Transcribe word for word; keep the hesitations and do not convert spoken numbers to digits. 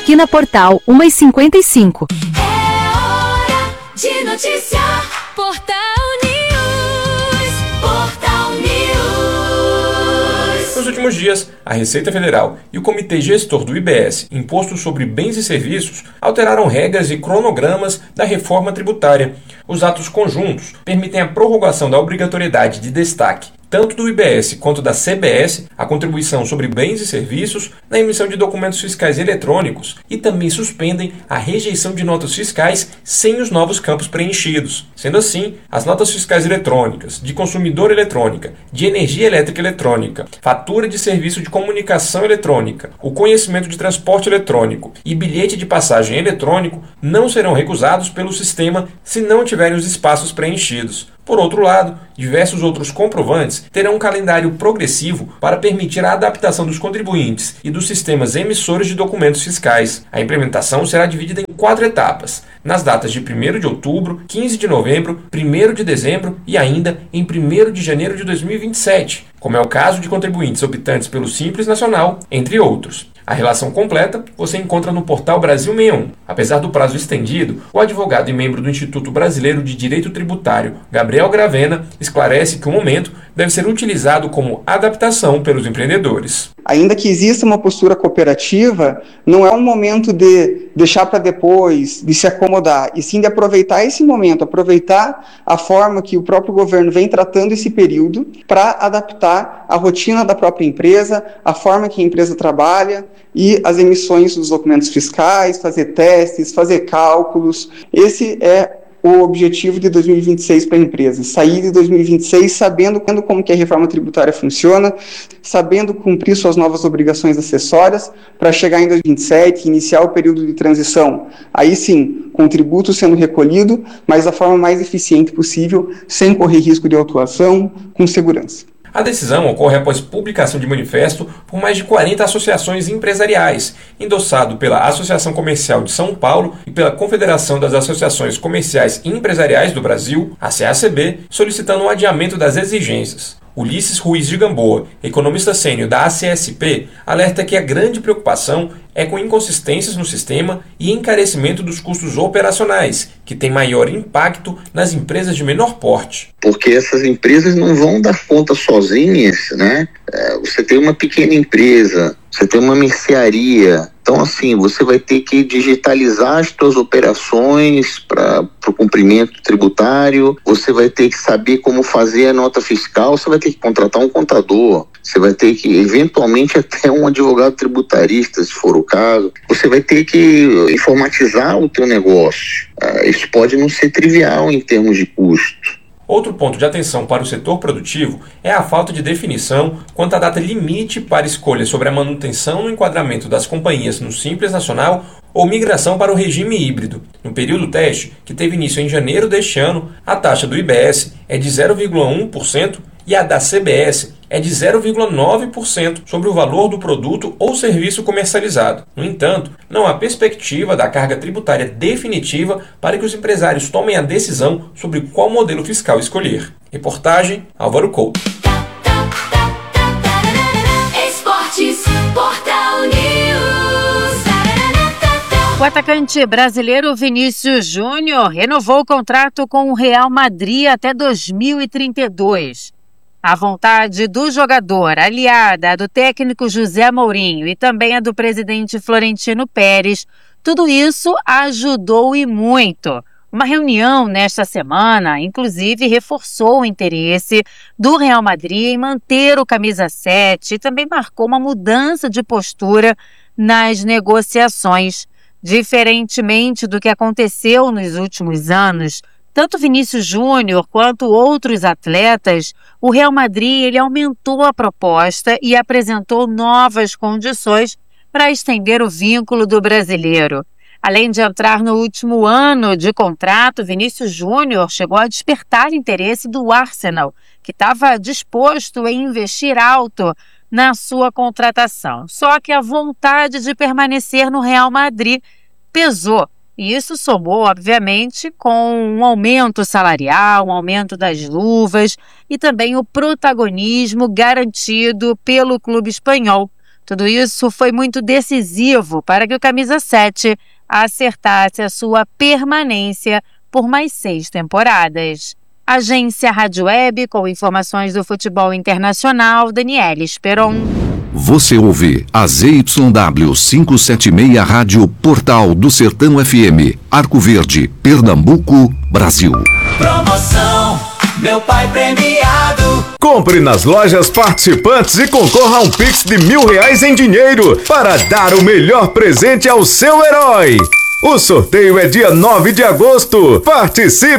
aqui na Portal, uma e cinquenta e cinco. É hora de noticiar. Portal News. Portal News. Nos últimos dias, a Receita Federal e o Comitê Gestor do I B S, Imposto sobre Bens e Serviços, alteraram regras e cronogramas da reforma tributária. Os atos conjuntos permitem a prorrogação da obrigatoriedade de destaque tanto do I B S quanto da C B S, a contribuição sobre bens e serviços, na emissão de documentos fiscais eletrônicos, e também suspendem a rejeição de notas fiscais sem os novos campos preenchidos. Sendo assim, as notas fiscais eletrônicas, de consumidor eletrônica, de energia elétrica eletrônica, fatura de serviço de comunicação eletrônica, o conhecimento de transporte eletrônico e bilhete de passagem eletrônico não serão recusados pelo sistema se não tiverem os espaços preenchidos. Por outro lado, diversos outros comprovantes terão um calendário progressivo para permitir a adaptação dos contribuintes e dos sistemas emissores de documentos fiscais. A implementação será dividida em quatro etapas, nas datas de primeiro de outubro, quinze de novembro, primeiro de dezembro e ainda em primeiro de janeiro de dois mil e vinte e sete, como é o caso de contribuintes optantes pelo Simples Nacional, entre outros. A relação completa você encontra no portal Brasil sessenta e um. Apesar do prazo estendido, o advogado e membro do Instituto Brasileiro de Direito Tributário, Gabriel Gravena, esclarece que o momento deve ser utilizado como adaptação pelos empreendedores. Ainda que exista uma postura cooperativa, não é um momento de deixar para depois, de se acomodar, e sim de aproveitar esse momento, aproveitar a forma que o próprio governo vem tratando esse período para adaptar a rotina da própria empresa, a forma que a empresa trabalha e as emissões dos documentos fiscais, fazer testes, fazer cálculos. Esse é o objetivo de dois mil e vinte e seis para a empresa, sair de dois mil e vinte e seis sabendo como que a reforma tributária funciona, sabendo cumprir suas novas obrigações acessórias, para chegar em dois mil e vinte e sete e iniciar o período de transição. Aí sim, com tributo sendo recolhido, mas da forma mais eficiente possível, sem correr risco de autuação, com segurança. A decisão ocorre após publicação de manifesto por mais de quarenta associações empresariais, endossado pela Associação Comercial de São Paulo e pela Confederação das Associações Comerciais e Empresariais do Brasil, a C A C B, solicitando um adiamento das exigências. Ulisses Ruiz de Gamboa, economista sênior da A C S P, alerta que a grande preocupação é com inconsistências no sistema e encarecimento dos custos operacionais, que tem maior impacto nas empresas de menor porte. Porque essas empresas não vão dar conta sozinhas, né? É, você tem uma pequena empresa, você tem uma mercearia. Então, assim, você vai ter que digitalizar as suas operações para o cumprimento tributário, você vai ter que saber como fazer a nota fiscal, você vai ter que contratar um contador, você vai ter que, eventualmente, até um advogado tributarista, se for o caso. Você vai ter que informatizar o teu negócio. Uh, isso pode não ser trivial em termos de custo. Outro ponto de atenção para o setor produtivo é a falta de definição quanto à data limite para escolha sobre a manutenção no enquadramento das companhias no Simples Nacional ou migração para o regime híbrido. No período teste, que teve início em janeiro deste ano, a taxa do I B S é de zero vírgula um por cento e a da C B S é de zero vírgula nove por cento sobre o valor do produto ou serviço comercializado. No entanto, não há perspectiva da carga tributária definitiva para que os empresários tomem a decisão sobre qual modelo fiscal escolher. Reportagem Álvaro Couto. Esportes, Portal News. O atacante brasileiro Vinícius Júnior renovou o contrato com o Real Madrid até dois mil e trinta e dois. A vontade do jogador, aliada à do técnico José Mourinho e também a do presidente Florentino Pérez, tudo isso ajudou e muito. Uma reunião nesta semana, inclusive, reforçou o interesse do Real Madrid em manter o camisa sete e também marcou uma mudança de postura nas negociações. Diferentemente do que aconteceu nos últimos anos, tanto Vinícius Júnior quanto outros atletas, o Real Madrid ele aumentou a proposta e apresentou novas condições para estender o vínculo do brasileiro. Além de entrar no último ano de contrato, Vinícius Júnior chegou a despertar interesse do Arsenal, que estava disposto em investir alto na sua contratação. Só que a vontade de permanecer no Real Madrid pesou. E isso somou, obviamente, com um aumento salarial, um aumento das luvas e também o protagonismo garantido pelo clube espanhol. Tudo isso foi muito decisivo para que o Camisa sete acertasse a sua permanência por mais seis temporadas. Agência Rádio Web, com informações do futebol internacional, Daniela Esperon. Você ouve a Z Y W quinhentos e setenta e seis Rádio Portal do Sertão F M, Arco Verde, Pernambuco, Brasil. Promoção, meu pai premiado. Compre nas lojas participantes e concorra a um Pix de mil reais em dinheiro para dar o melhor presente ao seu herói. O sorteio é dia nove de agosto. Participe!